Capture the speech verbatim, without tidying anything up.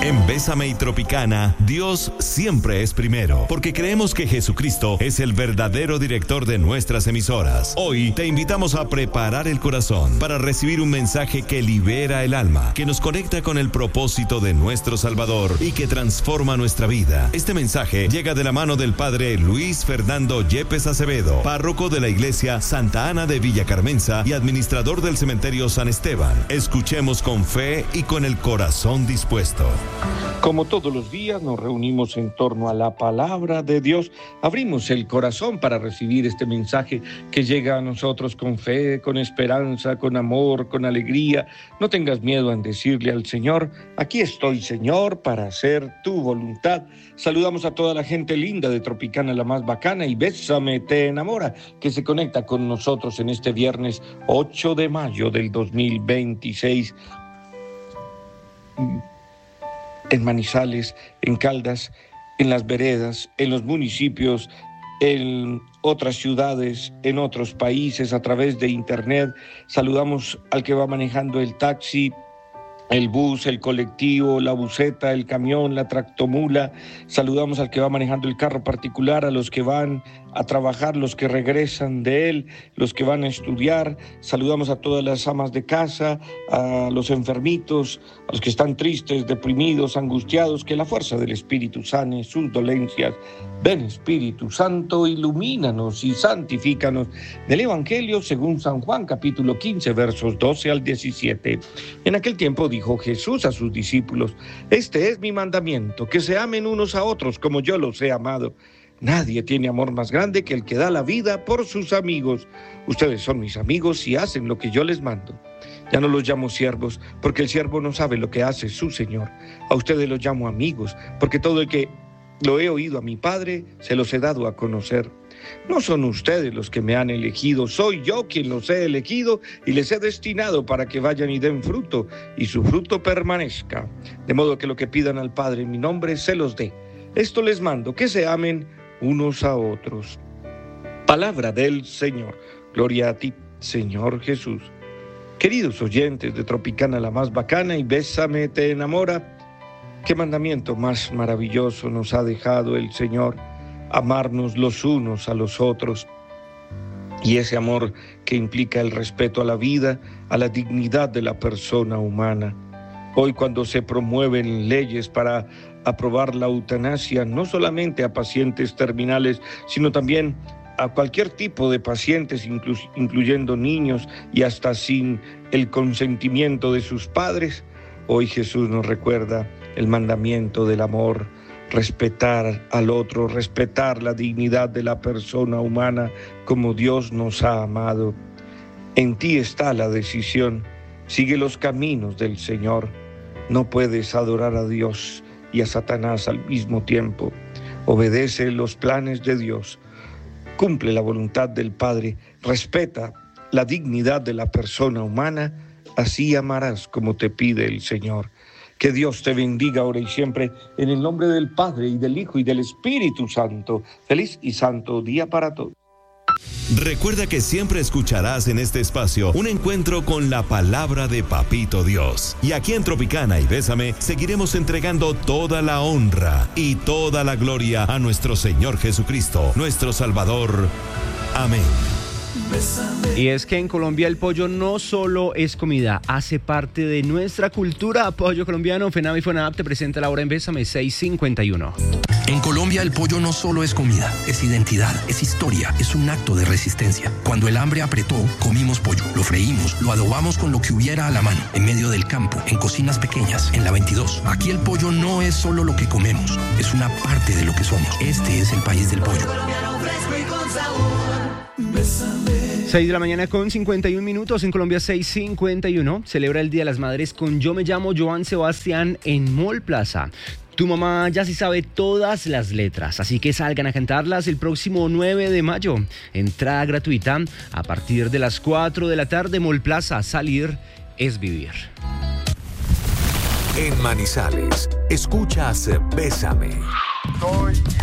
En Bésame y Tropicana, Dios siempre es primero, porque creemos que Jesucristo es el verdadero director de nuestras emisoras. Hoy te invitamos a preparar el corazón para recibir un mensaje que libera el alma, que nos conecta con el propósito de nuestro Salvador y que transforma nuestra vida. Este mensaje llega de la mano del Padre Luis Fernando Yepes Acevedo, párroco de la Iglesia Santa Ana de Villa Carmenza y administrador del Cementerio San Esteban. Escuchemos con fe y con el corazón dispuesto. Como todos los días nos reunimos en torno a la palabra de Dios, abrimos el corazón para recibir este mensaje que llega a nosotros con fe, con esperanza, con amor, con alegría. No tengas miedo en decirle al Señor: aquí estoy, Señor, para hacer tu voluntad. Saludamos a toda la gente linda de Tropicana, la más bacana, y Bésame te enamora, que se conecta con nosotros en este viernes ocho de mayo del dos mil veintiséis. En Manizales, en Caldas, en las veredas, en los municipios, en otras ciudades, en otros países, a través de internet. Saludamos al que va manejando el taxi, el bus, el colectivo, la buseta, el camión, la tractomula. Saludamos al que va manejando el carro particular, a los que van a trabajar, los que regresan de él, los que van a estudiar. Saludamos a todas las amas de casa, a los enfermitos, a los que están tristes, deprimidos, angustiados. Que la fuerza del Espíritu sane sus dolencias. Ven, Espíritu Santo, ilumínanos y santifícanos. Del Evangelio según San Juan, capítulo quince, versos doce al diecisiete. En aquel tiempo dijo Jesús a sus discípulos: este es mi mandamiento, que se amen unos a otros como yo los he amado. Nadie tiene amor más grande que el que da la vida por sus amigos. Ustedes son mis amigos si hacen lo que yo les mando. Ya no los llamo siervos, porque el siervo no sabe lo que hace su Señor. A ustedes los llamo amigos, porque todo el que lo he oído a mi Padre, se los he dado a conocer. No son ustedes los que me han elegido, soy yo quien los he elegido y les he destinado para que vayan y den fruto, y su fruto permanezca. De modo que lo que pidan al Padre en mi nombre, se los dé. Esto les mando, que se amen unos a otros. Palabra del Señor. Gloria a ti, Señor Jesús. Queridos oyentes de Tropicana, la más bacana, y Bésame te enamora, qué mandamiento más maravilloso nos ha dejado el Señor: amarnos los unos a los otros. Y ese amor que implica el respeto a la vida, a la dignidad de la persona humana. Hoy, cuando se promueven leyes para aprobar la eutanasia, no solamente a pacientes terminales, sino también a cualquier tipo de pacientes, inclu- incluyendo niños y hasta sin el consentimiento de sus padres, hoy Jesús nos recuerda el mandamiento del amor: respetar al otro, respetar la dignidad de la persona humana como Dios nos ha amado. En ti está la decisión. Sigue los caminos del Señor. No puedes adorar a Dios y a Satanás al mismo tiempo. Obedece los planes de Dios. Cumple la voluntad del Padre. Respeta la dignidad de la persona humana. Así amarás como te pide el Señor. Que Dios te bendiga ahora y siempre, en el nombre del Padre, y del Hijo, y del Espíritu Santo. Feliz y santo día para todos. Recuerda que siempre escucharás en este espacio un encuentro con la palabra de Papito Dios. Y aquí en Tropicana y Bésame seguiremos entregando toda la honra y toda la gloria a nuestro Señor Jesucristo, nuestro Salvador. Amén. Y es que en Colombia el pollo no solo es comida, hace parte de nuestra cultura. Pollo colombiano. FENAV y FONAP te presenta la hora en Bésame seis cincuenta y uno. En Colombia el pollo no solo es comida, es identidad, es historia, es un acto de resistencia. Cuando el hambre apretó, comimos pollo, lo freímos, lo adobamos con lo que hubiera a la mano, en medio del campo, en cocinas pequeñas, en la veintidós. Aquí el pollo no es solo lo que comemos, es una parte de lo que somos. Este es el país del pollo. seis de la mañana con cincuenta y un minutos en Colombia. Seis cincuenta y uno. Celebra el Día de las Madres con Yo Me Llamo Joan Sebastián en Mall Plaza. Tu mamá ya sí sabe todas las letras, así que salgan a cantarlas el próximo nueve de mayo. Entrada gratuita a partir de las cuatro de la tarde. Mall Plaza, salir es vivir. En Manizales, escuchas Bésame.